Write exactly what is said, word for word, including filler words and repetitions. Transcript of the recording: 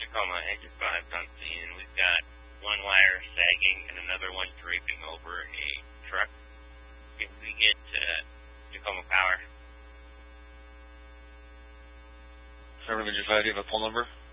Tacoma Engine five on scene. We've got one wire sagging and another one draping over a truck. Can we get uh, Tacoma Power? Seven Engine five, do you have a phone number?